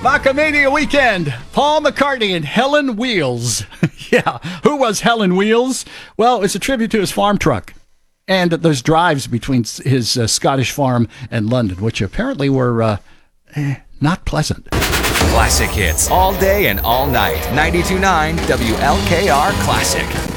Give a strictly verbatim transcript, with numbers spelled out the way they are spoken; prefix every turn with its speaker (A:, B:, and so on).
A: Bacamania weekend. Paul McCartney and Helen Wheels. Yeah, who was Helen Wheels? Well, it's a tribute to his farm truck and those drives between his uh, Scottish farm and London, which apparently were uh, eh, not pleasant.
B: Classic hits all day and all night. ninety-two point nine W L K R Classic.